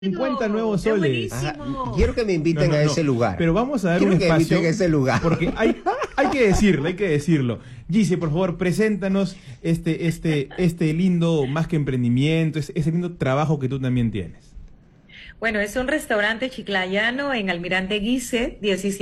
50 nuevos ¡Qué soles. buenísimo! Quiero que me inviten a ese lugar. Pero vamos a dar Quiero un que me espacio. inviten a ese lugar. Porque hay que decirlo, hay que decirlo. Gise, por favor, preséntanos este lindo, más que emprendimiento, ese lindo trabajo que tú también tienes. Bueno, es un restaurante chiclayano en Almirante Guise,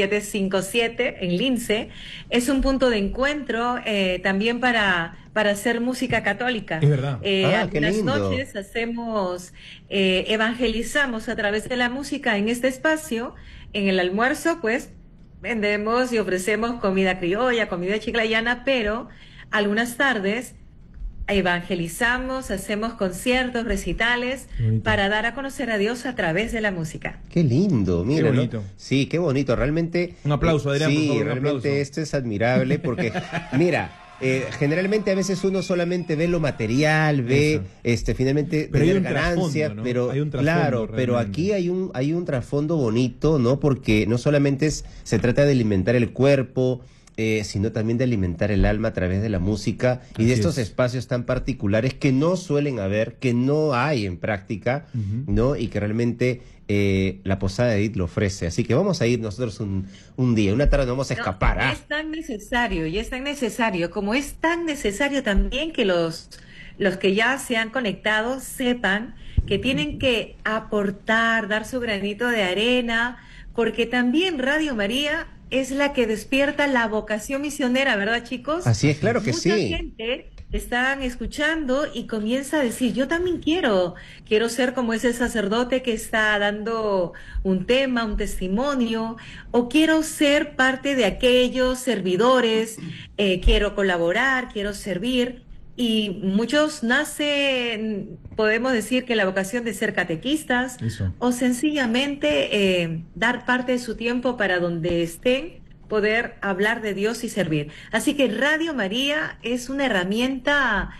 1757, en Lince. Es un punto de encuentro también para hacer música católica. Es verdad. Qué Algunas lindo. noches hacemos, evangelizamos a través de la música en este espacio. En el almuerzo, pues, vendemos y ofrecemos comida criolla, comida chiclayana, pero algunas tardes evangelizamos, hacemos conciertos, recitales, para dar a conocer a Dios a través de la música. Qué lindo, mira, Qué ¿no? bonito. Sí, qué bonito, realmente. Un aplauso, Adrián, por Sí, favor, un realmente aplauso. esto es admirable porque, mira, generalmente a veces uno solamente ve lo material, ve, finalmente, Pero hay tener un ganancia, trasfondo, ¿no? pero Hay un trasfondo, claro, pero realmente. aquí hay un trasfondo bonito, ¿no? Porque no solamente se trata de alimentar el cuerpo, sino también de alimentar el alma a través de la música y de Así estos es. espacios tan particulares que no suelen haber, que no hay en práctica, ¿no? Y que realmente la Posada de Edith lo ofrece. Así que vamos a ir nosotros un día, una tarde nos vamos a No, escapar. y es tan necesario, y es tan necesario, como es tan necesario también que los que ya se han conectado sepan que tienen que aportar, dar su granito de arena, porque también Radio María es la que despierta la vocación misionera, ¿verdad, chicos? Así es, claro que Mucha sí. gente están escuchando y comienza a decir, yo también quiero ser como ese sacerdote que está dando un tema, un testimonio, o quiero ser parte de aquellos servidores, quiero colaborar, quiero servir. Y muchos nacen, podemos decir que la vocación de ser catequistas, Eso. o sencillamente dar parte de su tiempo para donde estén, poder hablar de Dios y servir. Así que Radio María es una herramienta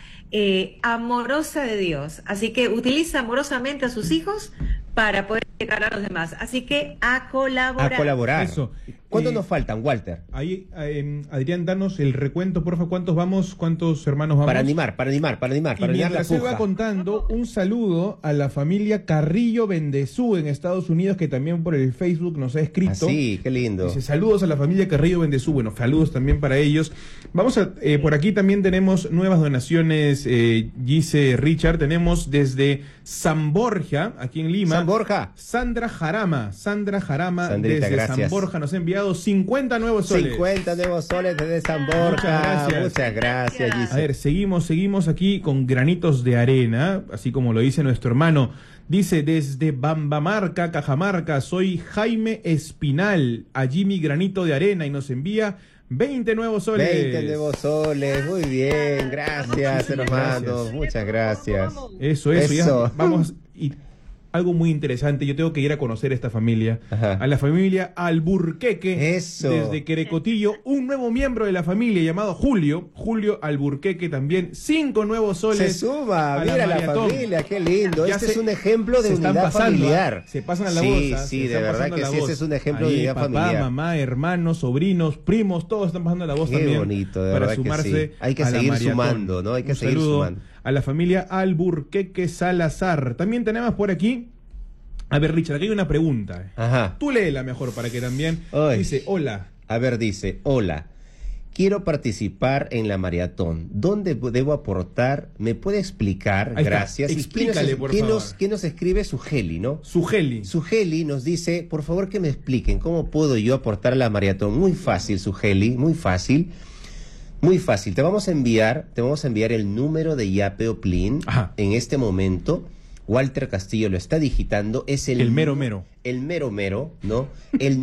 amorosa de Dios. Así que utiliza amorosamente a sus hijos para poder llegar a los demás. Así que a colaborar. A colaborar. Eso. ¿Cuántos nos faltan, Walter? Ahí, Adrián, danos el recuento, por favor. ¿Cuántos vamos? ¿Cuántos hermanos vamos? Para animar Y la mientras él va puja. contando, un saludo a la familia Carrillo Bendezú en Estados Unidos, que también por el Facebook nos ha escrito. Así, qué lindo. Dice, saludos a la familia Carrillo Bendezú. Bueno, saludos también para ellos. Vamos a, por aquí también tenemos nuevas donaciones, Gise, Richard. Tenemos desde San Borja, aquí en Lima. San Borja. Sandra Jarama, Sandrita, desde gracias. San Borja nos ha enviado 50 nuevos soles. 50 nuevos soles desde San Muchas Borja. gracias. Muchas gracias, Gise. A ver, seguimos aquí con granitos de arena, así como lo dice nuestro hermano. Dice, desde Bambamarca, Cajamarca, soy Jaime Espinal, allí mi granito de arena, y nos envía 20 nuevos soles. 20 nuevos soles, muy bien, gracias, hermano, muchas gracias. Eso. Eso. Ya vamos. Y algo muy interesante, yo tengo que ir a conocer esta familia, Ajá. a la familia Alburqueque, Eso. desde Querecotillo, un nuevo miembro de la familia llamado Julio Alburqueque también, 5 nuevos soles. Se suma, a mira la maratón. familia, qué lindo. Ya Este se- es un ejemplo de se están unidad pasando, familiar. se pasan a la Sí, voz. sí, de verdad que sí, ese es un ejemplo de Ahí, unidad papá, familiar. mamá, hermanos, sobrinos, primos, todos están pasando la voz Qué también. bonito, de para verdad que sumarse sí. Hay que a la seguir maratón. sumando, ¿no? Hay que Un seguir saludo sumando. a la familia Alburqueque Salazar. También tenemos por aquí. A ver, Richard, aquí hay una pregunta. Ajá. Tú léela mejor para que también. Ay. Dice, hola. A ver, dice, hola, quiero participar en la maratón. ¿Dónde debo aportar? ¿Me puede explicar? Ahí está. Gracias. ¿Y Explícale, por favor. quién nos escribe? Sugeli, ¿no? Sugeli. Sugeli nos dice, por favor que me expliquen cómo puedo yo aportar a la maratón. Muy fácil, Sugeli, muy fácil. Muy fácil. Te vamos a enviar el número de Yape o Plin Ajá. en este momento. Walter Castillo lo está digitando, es El mero mero. El mero mero, ¿no? El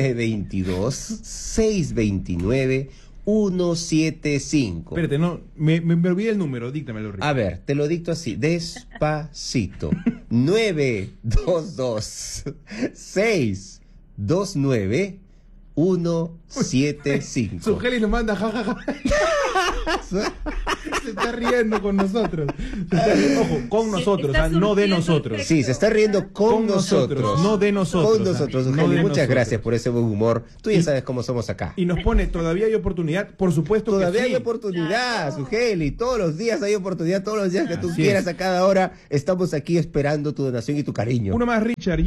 922-629-175. Espérate, no, me olvidé el número, díctamelo, Richard. A ver, te lo dicto así, despacito. 922-629-175. Sugeli nos manda jajaja. Se está riendo con nosotros. Se está riendo, ojo, con nosotros, no de nosotros. Sí, se está riendo con nosotros. No de nosotros. Con nosotros, No Ugeli. de Muchas nosotros. gracias por ese buen humor. Tú ya sabes cómo somos acá. Y nos pone, todavía hay oportunidad, por supuesto Todavía que sí. hay oportunidad, Ugeli. Todos los días hay oportunidad, todos los días que tú Así quieras, es. a cada hora. Estamos aquí esperando tu donación y tu cariño. Uno más, Richard,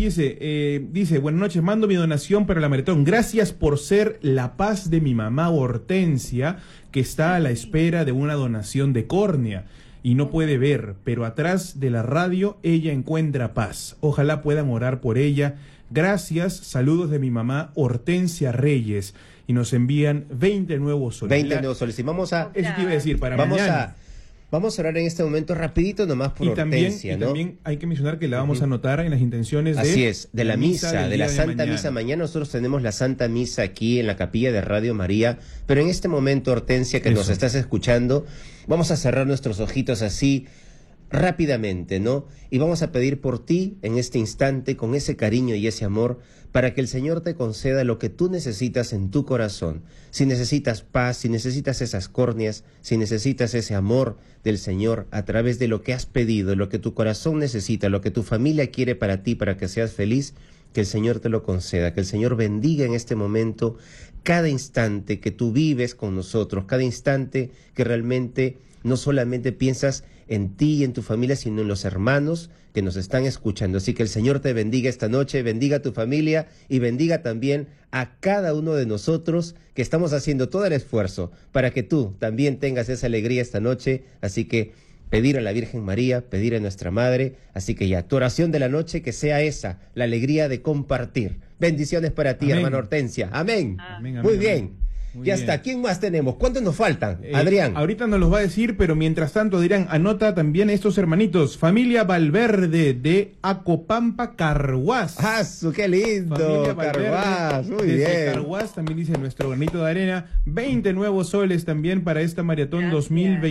dice, buenas noches, mando mi donación para la maratón. Gracias por ser la paz de mi mamá Hortensia, que está a la espera de una donación de córnea y no puede ver, pero atrás de la radio ella encuentra paz. Ojalá puedan orar por ella. Gracias, saludos de mi mamá Hortensia Reyes. Y nos envían 20 nuevos soles. 20 nuevos soles. Y vamos a... Eso te iba a decir, para Vamos mañana. Vamos a orar en este momento rapidito nomás por Hortensia, ¿no? También hay que mencionar que la vamos a anotar en las intenciones de... Así es, de la misa, del de la día Santa mañana. Misa. Mañana nosotros tenemos la Santa Misa aquí en la capilla de Radio María, pero en este momento, Hortensia, que nos Eso. estás escuchando, vamos a cerrar nuestros ojitos así rápidamente, ¿no? Y vamos a pedir por ti en este instante, con ese cariño y ese amor, para que el Señor te conceda lo que tú necesitas en tu corazón. Si necesitas paz, si necesitas esas córneas, si necesitas ese amor del Señor a través de lo que has pedido, lo que tu corazón necesita, lo que tu familia quiere para ti, para que seas feliz, que el Señor te lo conceda, que el Señor bendiga en este momento cada instante que tú vives con nosotros, cada instante que realmente no solamente piensas en ti y en tu familia, sino en los hermanos que nos están escuchando. Así que el Señor te bendiga esta noche, bendiga a tu familia y bendiga también a cada uno de nosotros que estamos haciendo todo el esfuerzo para que tú también tengas esa alegría esta noche. Así que pedir a la Virgen María, pedir a nuestra Madre. Así que ya, tu oración de la noche que sea esa, la alegría de compartir. Bendiciones para ti, Amén. hermana Hortensia. Amén. Amén, Muy amén, bien. amén. Muy Ya bien. está. ¿Quién más tenemos? ¿Cuántos nos faltan? Adrián. Ahorita nos los va a decir, pero mientras tanto, dirán, anota también estos hermanitos. Familia Valverde de Acopampa, Carhuaz. ¡Ah, qué lindo! Familia Valverde, Carvás, muy desde bien. Carhuaz, también dice nuestro granito de arena. 20 nuevos soles también para esta maratón Gracias.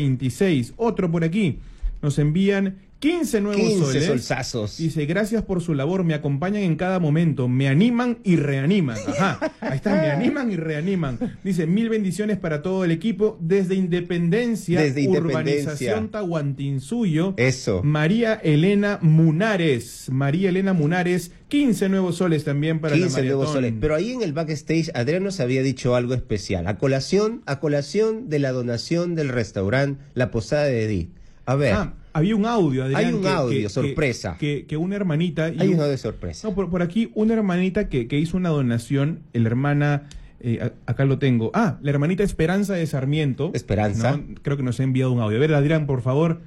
2026. Otro por aquí. Nos envían 15 nuevos 15 soles. solsazos. Dice, gracias por su labor, me acompañan en cada momento, me animan y reaniman. Ajá, ahí está, me animan y reaniman. Dice, 1000 bendiciones para todo el equipo, desde Independencia, Urbanización Tahuantinsuyo. Eso. María Elena Munares, 15 nuevos soles también para 15 la maratón. nuevos soles. Pero ahí en el backstage, Adrián nos había dicho algo especial. A colación de la donación del restaurante La Posada de Edith. A ver, Había un audio, Adrián. Hay un audio, sorpresa. Que una hermanita... y hay un- uno de sorpresa. No, por aquí una hermanita que hizo una donación, la hermana, acá lo tengo, la hermanita Esperanza de Sarmiento. Esperanza. ¿no? Creo que nos ha enviado un audio. A ver, Adrián, por favor.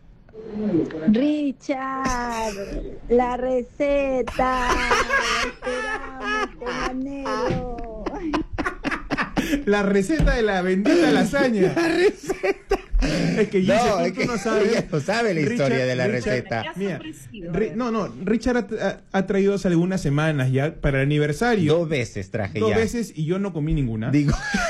Richard, la receta, la esperamos con anhelo. La receta de la bendita lasaña. La receta. Es que Gise, No, tú es que no sabes. ella no sabe la historia de la receta. Ya Mira, sorpresivo, no, Richard ha traído hace algunas semanas ya para el aniversario. 2 veces traje Dos ya. veces y yo no comí ninguna. Digo,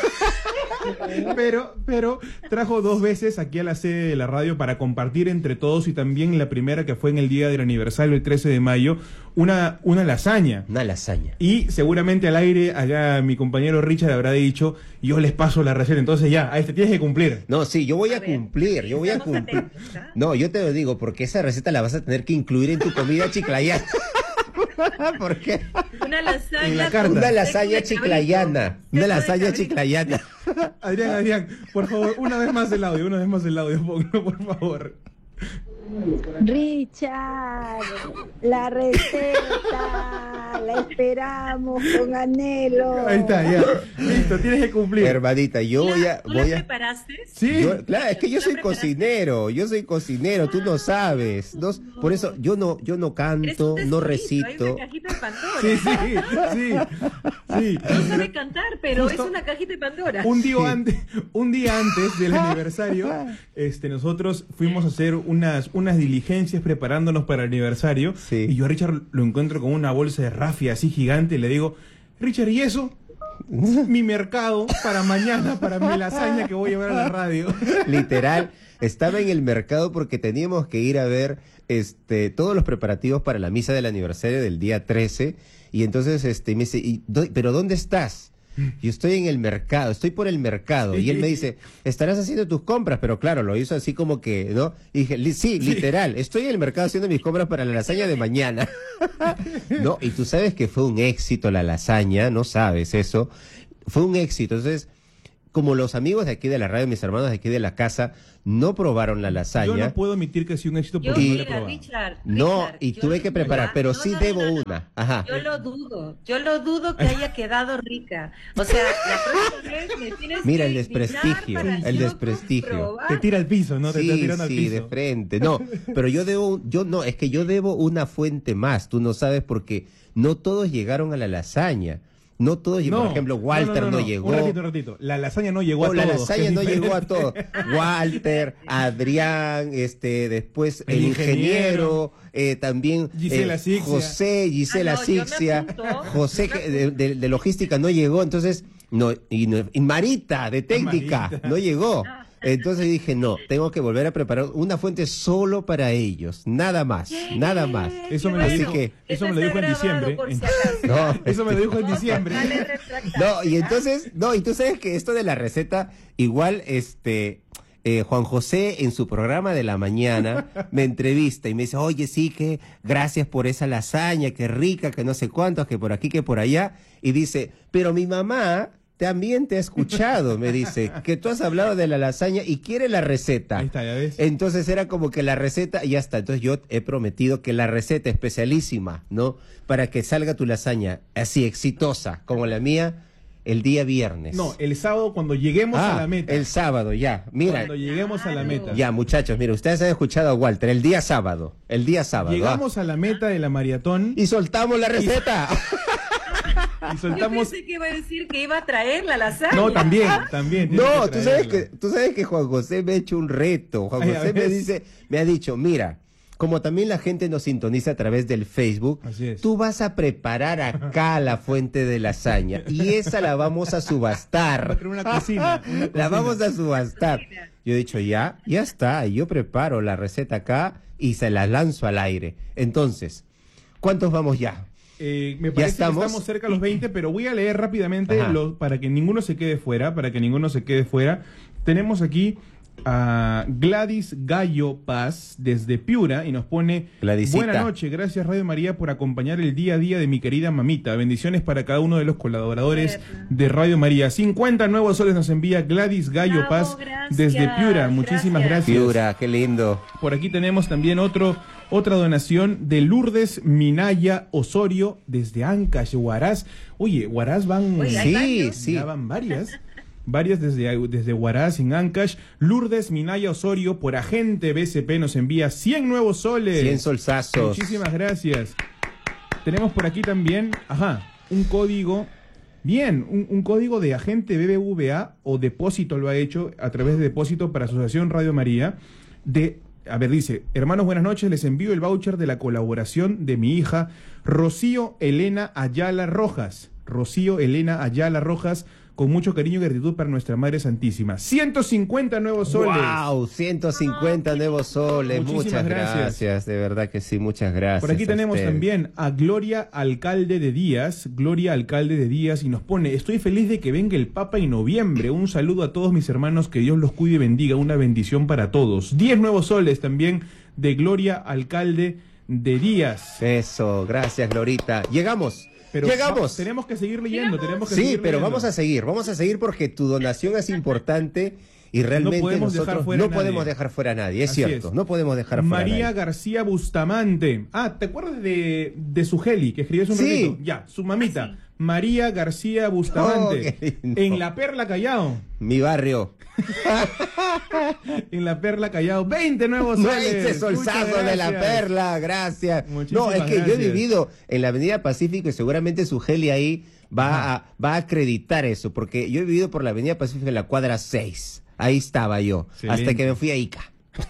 Pero trajo 2 veces aquí a la sede de la radio para compartir entre todos, y también la primera que fue en el día del aniversario, el 13 de mayo, una lasaña. una lasaña. Y seguramente al aire, acá mi compañero Richard habrá dicho, yo les paso la receta, entonces ya, a tienes que cumplir. No, sí, yo voy a A ver, cumplir, yo voy a estamos cumplir. atentos, ¿ah? No, yo te lo digo, porque esa receta la vas a tener que incluir en tu comida chiclayana. ¿Por qué? Una lasaña. En la carta. Una con lasaña seco de chiclayana. cabrito. Una Seco de lasaña cabrito. chiclayana. Adrián, por favor, una vez más el audio, ponlo, por favor. Richard, la receta, la esperamos con anhelo. Ahí está, ya. Listo, tienes que cumplir. Hermanita, yo voy a... ¿Tú la preparaste? Sí. Claro, es que yo soy cocinero, tú no sabes. Por eso yo no Eres canto, un no testamento, recito. Hay una cajita de Pandora. Sí. No sabe cantar, pero Justo es una cajita de Pandora. Un día antes del aniversario, nosotros fuimos a hacer unas diligencias preparándonos para el aniversario. Sí. Y yo a Richard lo encuentro con una bolsa de rafia así gigante y le digo, Richard, ¿y eso? Mi mercado para mañana, para mi lasaña que voy a llevar a la radio. Literal, estaba en el mercado porque teníamos que ir a ver todos los preparativos para la misa del aniversario del día 13. Y entonces me dice, ¿pero dónde estás? yo estoy en el mercado, estoy por el mercado. Y él me dice, estarás haciendo tus compras, pero claro, lo hizo así como que, ¿no? Y dije, sí, literal, estoy en el mercado haciendo mis compras para la lasaña de mañana. No, y tú sabes que fue un éxito la lasaña, no sabes eso, fue un éxito. Entonces, como los amigos de aquí de la radio, mis hermanos de aquí de la casa, no probaron la lasaña. Yo no puedo admitir que ha sido un éxito porque no lo he probado. Y tuve que preparar, pero sí debo una. Ajá. Yo lo dudo que haya quedado rica. O sea, la próxima vez me tienes Mira, que el desprestigio, invitar el para desprestigio. probar. Te tira al piso, ¿no? Te está tirando al piso. de frente. No, pero yo debo una fuente más. Tú no sabes porque no todos llegaron a la lasaña. No todos, por ejemplo, Walter no llegó. Un ratito. La lasaña no llegó a todos. La lasaña no llegó a todos. Walter, Adrián, después el ingeniero, también Gisela Sixia. José, Gisela Sixia, José de logística no llegó, entonces, y Marita de técnica no llegó. Entonces dije, no, tengo que volver a preparar una fuente solo para ellos, nada más, nada más. Eso me lo dijo en diciembre. Eso me lo dijo en diciembre. Y tú sabes que esto de la receta, igual, Juan José en su programa de la mañana me entrevista y me dice, oye, sí, que gracias por esa lasaña, que rica, que no sé cuántos, que por aquí, que por allá. Y dice, pero mi mamá también te ha escuchado, me dice, que tú has hablado de la lasaña y quiere la receta. Ahí está, ya ves. Entonces era como que la receta, y ya está. Entonces yo he prometido que la receta especialísima, ¿no? Para que salga tu lasaña así exitosa como la mía, el día viernes. No, el sábado cuando lleguemos a la meta. El sábado, ya. Mira. Cuando lleguemos a la meta. Ya, muchachos, mira, ustedes han escuchado a Walter, el día sábado. Llegamos a la meta de la maratón. Y soltamos la receta. Y soltamos... Yo pensé que iba a decir que iba a traer la lasaña. No, también. No, tú sabes que Juan José me ha hecho un reto. Juan José me ha dicho, mira, como también la gente nos sintoniza a través del Facebook, tú vas a preparar acá la fuente de lasaña y esa la vamos a subastar. Una cocina. La vamos a subastar. Yo he dicho, ya está, y yo preparo la receta acá y se la lanzo al aire. Entonces, ¿cuántos vamos ya? Me parece que estamos cerca de los 20, pero voy a leer rápidamente para que ninguno se quede fuera, Tenemos aquí a Gladys Gallo Paz desde Piura y nos pone: Gladysita. Buenas noches, gracias Radio María por acompañar el día a día de mi querida mamita. Bendiciones para cada uno de los colaboradores de Radio María. 50 nuevos soles nos envía Gladys Gallo Paz desde Piura. Muchísimas gracias. Piura, qué lindo. Por aquí tenemos también otra donación de Lourdes Minaya Osorio desde Ancash, Huaraz. Oye, Huaraz van... Sí. Ya van varias desde Huaraz en Ancash. Lourdes Minaya Osorio por agente BCP nos envía 100 nuevos soles. 100 solsazos. Muchísimas gracias. Tenemos por aquí también, un código... Bien, un código de agente BBVA o depósito lo ha hecho a través de depósito para Asociación Radio María dice, hermanos, buenas noches, les envío el voucher de la colaboración de mi hija Rocío Elena Ayala Rojas, con mucho cariño y gratitud para nuestra Madre Santísima. 150 nuevos soles. ¡Wow! 150 nuevos soles. Muchas gracias. De verdad que sí, muchas gracias. Por aquí tenemos también a Gloria Alcalde de Díaz, y nos pone: estoy feliz de que venga el Papa en noviembre. Un saludo a todos mis hermanos, que Dios los cuide y bendiga. Una bendición para todos. 10 nuevos soles también de Gloria Alcalde de Díaz. Eso, gracias, Glorita. Llegamos. Tenemos que seguir leyendo, vamos a seguir porque tu donación es importante y realmente nosotros no podemos dejar fuera a nadie, es cierto, no podemos dejar fuera a nadie. María García Bustamante. ¿Te acuerdas de Sugeli, que escribió un ratito? Ya, su mamita. María García Bustamante. En La Perla, Callao. Mi barrio. En La Perla, Callao. 20 nuevos soles. 20 solsazos de La Perla, gracias. Muchísimas gracias. Yo he vivido en la Avenida Pacífico y seguramente Sugeli ahí va a acreditar eso, porque yo he vivido por la Avenida Pacífico en la cuadra 6. Ahí estaba yo, hasta que me fui a Ica.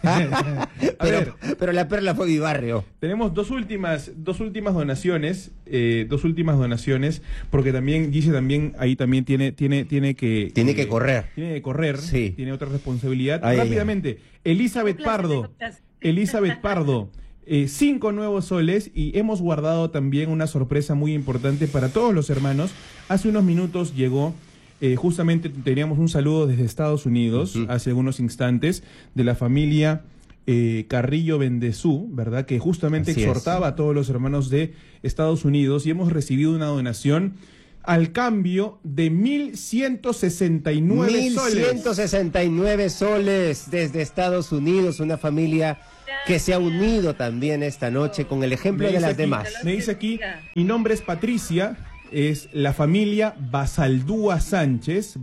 pero La Perla fue mi barrio. Tenemos dos últimas donaciones, porque también dice ahí también tiene que correr, tiene otra responsabilidad. Rápidamente, Elizabeth Pardo 5 nuevos soles, y hemos guardado también una sorpresa muy importante para todos los hermanos. Hace unos minutos llegó, justamente teníamos un saludo desde Estados Unidos, hace algunos instantes, de la familia Carrillo Bendezú, ¿verdad? Que justamente Así exhortaba a todos los hermanos de Estados Unidos, y hemos recibido una donación al cambio de 1.169 soles. 1.169 soles desde Estados Unidos, una familia que se ha unido también esta noche con el ejemplo de las demás. Me dice aquí, mi nombre es Patricia, es la familia Basaldúa Sánchez,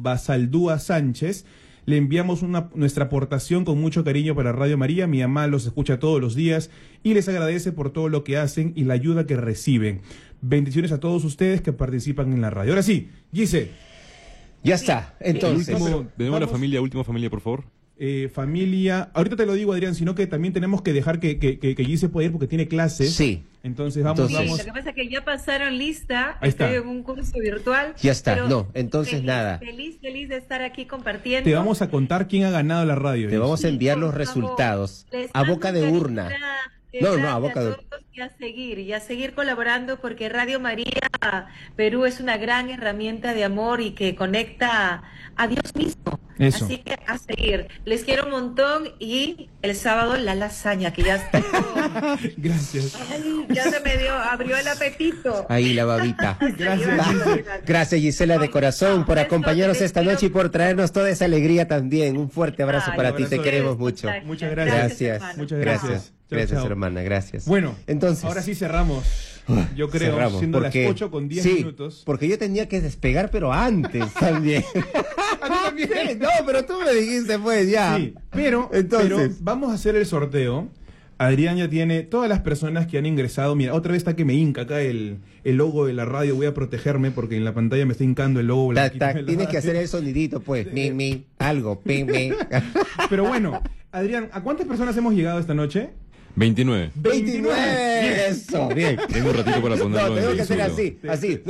le enviamos nuestra aportación con mucho cariño para Radio María. Mi mamá los escucha todos los días y les agradece por todo lo que hacen y la ayuda que reciben. Bendiciones a todos ustedes que participan en la radio. Ahora sí, Gise. Ya está, entonces. Tenemos la última familia, por favor. Familia, ahorita te lo digo, Adrián, sino que también tenemos que dejar que Gise pueda ir porque tiene clases. Sí. Entonces vamos. Sí, lo que pasa es que ya pasaron lista, Ahí está. estoy en un curso virtual. Ya está, pero no, entonces nada. Feliz de estar aquí compartiendo. Te vamos a contar quién ha ganado la radio. Te vamos a enviar los por favor, resultados les a mando boca de un urna. cariño No, grande a boca de urna. todos y a seguir colaborando, porque Radio María Perú es una gran herramienta de amor y que conecta a Dios mismo. Eso. Así que a seguir. Les quiero un montón, y el sábado la lasaña, que ya está. Gracias. Ay, ya se me abrió el apetito. Ahí la babita. Gracias, Gise. Gracias, Gisela, de corazón, por acompañarnos esta noche y por traernos toda esa alegría también. Un fuerte abrazo Ay, para ti, te abrazo. queremos mucho. Muchas gracias. Gracias, hermano. Muchas gracias. gracias, Chao, gracias, chao. hermana, gracias. Bueno, entonces, ahora sí cerramos. Yo creo, cerramos, siendo porque- las 8:10 sí, minutos. porque yo tenía que despegar, pero antes también. también? No, pero tú me dijiste, pues, ya. Sí, pero Entonces. vamos a hacer el sorteo. Adrián ya tiene todas las personas que han ingresado. Mira, otra vez está que me hinca acá el logo de la radio. Voy a protegerme porque en la pantalla me está hincando el logo. Tac, blanquito de tac, la tienes que radio. hacer el sonidito, pues. Mi, algo, mi. Pero bueno, Adrián, ¿a cuántas personas hemos llegado esta noche? 29. 29. Eso, bien. Tengo un ratito para ponerlo No, tengo en que hacer vehículo. así.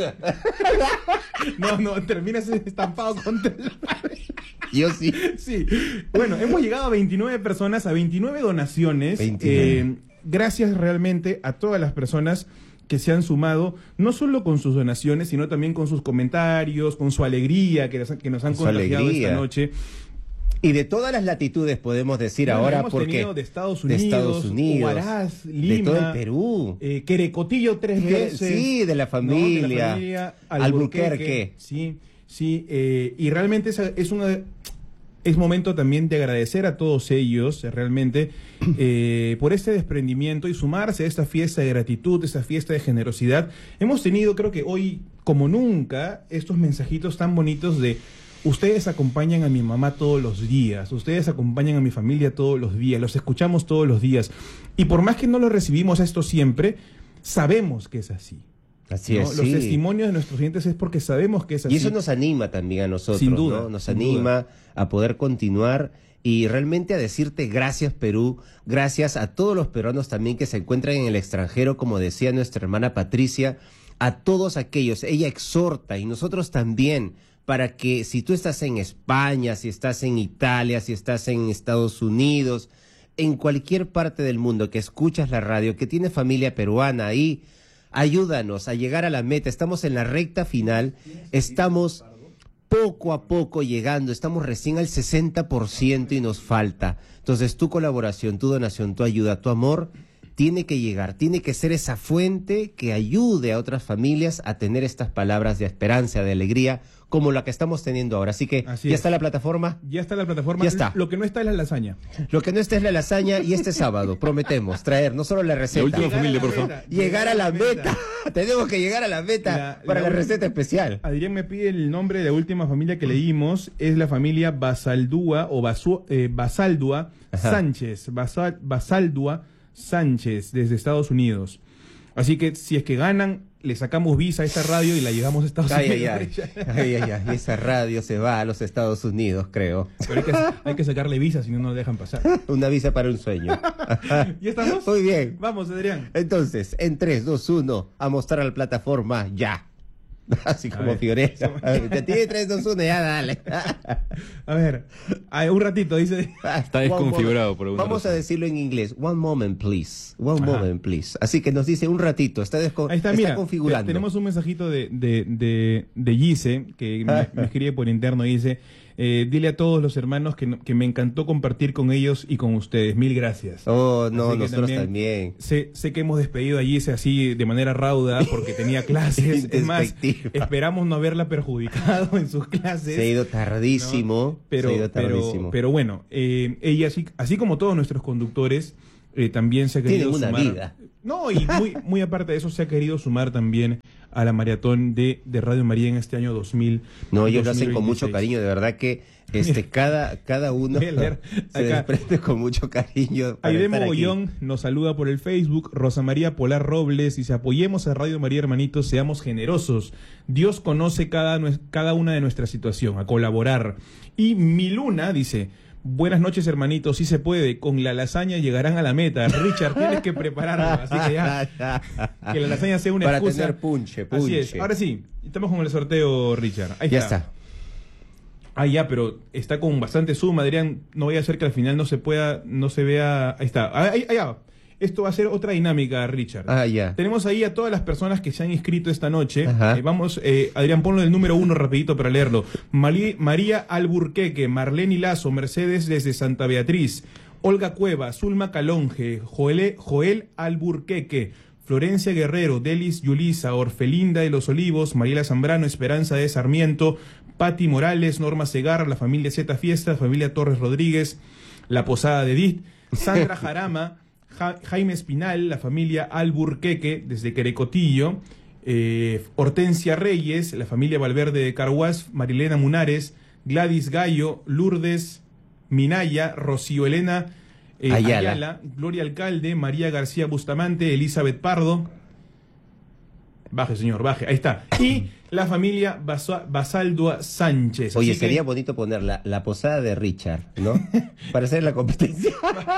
No, terminas estampado contra la pared. Yo sí. Sí. Bueno, hemos llegado a 29 personas, a 29 donaciones. 29. Gracias realmente a todas las personas que se han sumado, no solo con sus donaciones, sino también con sus comentarios, con su alegría que nos han Su contagiado alegría. esta noche. Y de todas las latitudes podemos decir Bueno, ahora, hemos porque tenido de Estados Unidos, Huaraz, Lima, de todo el Perú. Querecotillo 3 veces. Sí, de la ¿no? familia. De la familia Albuquerque. Sí, y realmente es momento también de agradecer a todos ellos, realmente, por este desprendimiento y sumarse a esta fiesta de gratitud, esta fiesta de generosidad. Hemos tenido, creo que hoy, como nunca, estos mensajitos tan bonitos de: ustedes acompañan a mi mamá todos los días, ustedes acompañan a mi familia todos los días, los escuchamos todos los días. Y por más que no lo recibimos a esto siempre, sabemos que es así. Así ¿no? es, Los sí. testimonios de nuestros clientes es porque sabemos que es así. Y eso nos anima también a nosotros, Sin duda, ¿no? Nos sin anima a poder continuar y realmente a decirte gracias, Perú, gracias a todos los peruanos también que se encuentran en el extranjero, como decía nuestra hermana Patricia, a todos aquellos. Ella exhorta, y nosotros también, para que si tú estás en España, si estás en Italia, si estás en Estados Unidos, en cualquier parte del mundo que escuchas la radio, que tienes familia peruana ahí, ayúdanos a llegar a la meta. Estamos en la recta final, estamos poco a poco llegando, estamos recién al 60% y nos falta. Entonces tu colaboración, tu donación, tu ayuda, tu amor tiene que llegar, tiene que ser esa fuente que ayude a otras familias a tener estas palabras de esperanza, de alegría, como la que estamos teniendo ahora. Así que, Así ¿ya es. está la plataforma? Ya está la plataforma. Ya está. Lo que no está es la lasaña. Lo que no está es la lasaña, y este sábado prometemos traer no solo la receta, La última Llegar a familia, la por favor. meta, llegar a la meta. Tenemos que llegar a la meta para la receta especial. Adrián me pide el nombre de la última familia que leímos. Es la familia Basaldúa o Basaldúa Ajá. Sánchez. Basaldúa Sánchez, desde Estados Unidos. Así que si es que ganan, le sacamos visa a esta radio y la llevamos a Estados Ay, Unidos. ay, ay. Y esa radio se va a los Estados Unidos, creo. Pero hay que sacarle visa, si no nos dejan pasar. Una visa para un sueño. ¿Ya estamos? Muy bien. Vamos, Adrián. Entonces, en 3, 2, 1, a mostrar la plataforma ya. Así A como ver. Fiorella. Te tiene 3, 2, 1, ya dale. A ver, un ratito, dice. Está One desconfigurado moment. por alguna Vamos a razón. decirlo en inglés. One moment, please. One Ajá. moment, please. Así que nos dice un ratito. Está, Ahí está, mira, configurando. tenemos un mensajito de Gise, que me escribe por interno y dice, dile a todos los hermanos que me encantó compartir con ellos y con ustedes. Mil gracias. Oh, no, Así que nosotros también. Sé que hemos despedido a Gise así de manera rauda porque tenía clases. Es más, Despectiva. esperamos no haberla perjudicado en sus clases. Se ha ido tardísimo. ¿no? Pero, se ha ido tardísimo. pero bueno, ella así como todos nuestros conductores, también se ha querido Tienen una sumar. vida. No, y muy aparte de eso, se ha querido sumar también a la maratón de Radio María en este año 2000. No, ellos lo hacen con 2026. mucho cariño, de verdad que cada uno Voy a leer se acá. desprende con mucho cariño. para Aide estar aquí. Mogollón nos saluda por el Facebook. Rosa María Polar Robles dice: apoyemos a Radio María, hermanitos, seamos generosos. Dios conoce cada una de nuestra situación, a colaborar. Y Miluna dice: buenas noches, hermanitos, sí se puede, con la lasaña llegarán a la meta. Richard, tienes que prepararlo, así que ya, que la lasaña sea una para excusa. tener punche. Así es. Ahora sí, estamos con el sorteo, Richard. Ahí Ya está. Ah, ya, pero está con bastante suma, Adrián. No voy a hacer que al final no se vea. Ahí está. Ahí va. Esto va a ser otra dinámica, Richard. Ah, ya. Tenemos ahí a todas las personas que se han inscrito esta noche. Ajá. Adrián, ponlo del número 1 rapidito para leerlo. María Alburqueque, Marlene Lazo, Mercedes desde Santa Beatriz, Olga Cueva, Zulma Calonge, Joel Alburqueque, Florencia Guerrero, Delis Yulisa, Orfelinda de los Olivos, Mariela Zambrano, Esperanza de Sarmiento, Pati Morales, Norma Segarra, la familia Z Fiesta, familia Torres Rodríguez, la Posada de Edith, Sandra Jarama, Jaime Espinal, la familia Alburqueque, desde Querecotillo, Hortensia Reyes, la familia Valverde de Carhuaz, Marilena Munares, Gladys Gallo, Lourdes Minaya, Rocío Elena Ayala, Gloria Alcalde, María García Bustamante, Elizabeth Pardo. Baje, señor, baje. Ahí está. Y la familia Basaldua Sánchez. Oye, Así que- sería bonito poner la posada de Richard, ¿no? Para hacer la competencia.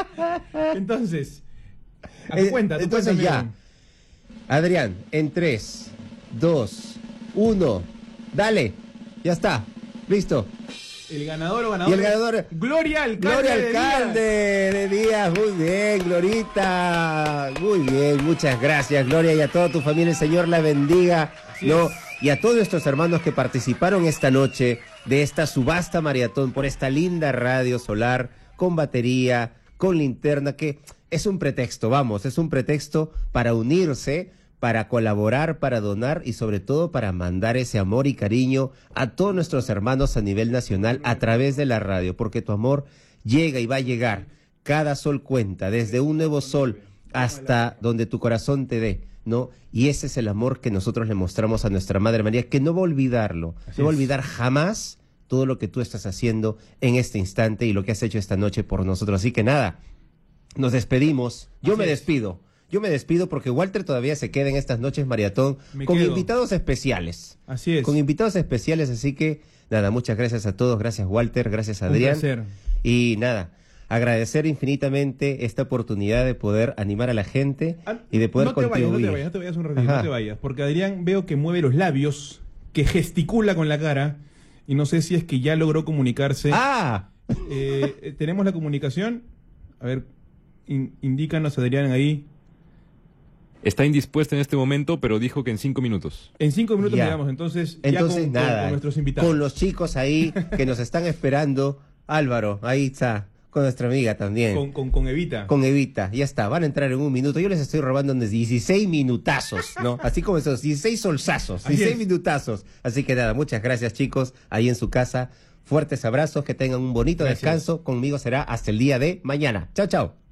Entonces, a tu cuenta, Entonces ya. amigo. Adrián, en 3, 2, 1. Dale. Ya está. Listo. El ganador o ganadora. Y el ganador. Gloria Alcalde. Gloria de Alcalde de Díaz. Muy bien, Glorita. Muy bien, muchas gracias, Gloria, y a toda tu familia. El Señor la bendiga. Así ¿No? es. Y a todos nuestros hermanos que participaron esta noche de esta subasta maratón por esta linda radio solar con batería, con linterna, que es un pretexto, vamos, es un pretexto para unirse, para colaborar, para donar y sobre todo para mandar ese amor y cariño a todos nuestros hermanos a nivel nacional a través de la radio, porque tu amor llega y va a llegar. Cada sol cuenta, desde un nuevo sol hasta donde tu corazón te dé, ¿no? Y ese es el amor que nosotros le mostramos a nuestra Madre María, que no va a olvidarlo, Así no va a es. olvidar jamás todo lo que tú estás haciendo en este instante y lo que has hecho esta noche por nosotros. Así que nada, nos despedimos. Yo Así me es. despido. Yo me despido porque Walter todavía se queda en estas noches maratón Me con quedo. invitados especiales. Así es. Con invitados especiales, así que nada, muchas gracias a todos, gracias Walter, gracias Un Adrián. placer. Y nada, agradecer infinitamente esta oportunidad de poder animar a la gente y de poder no te contribuir. vayas un ratito, Ajá. no te vayas. Porque Adrián veo que mueve los labios, que gesticula con la cara, y no sé si es que ya logró comunicarse. ¡Ah! Tenemos la comunicación. A ver, indícanos, Adrián, ahí. Está indispuesta en este momento, pero dijo que en 5 minutos. En 5 minutos Ya. llegamos, entonces, Entonces ya nada, con nuestros invitados. con los chicos ahí que nos están esperando. Álvaro, ahí está, con nuestra amiga también. Con Evita. Con Evita, ya está, van a entrar en un minuto. Yo les estoy robando unos 16 minutazos, ¿no? Así como esos 16 solsazos, Así 16 es. minutazos. Así que nada, muchas gracias chicos, ahí en su casa. Fuertes abrazos, que tengan un bonito Gracias. descanso. Conmigo será hasta el día de mañana. Chao, chao.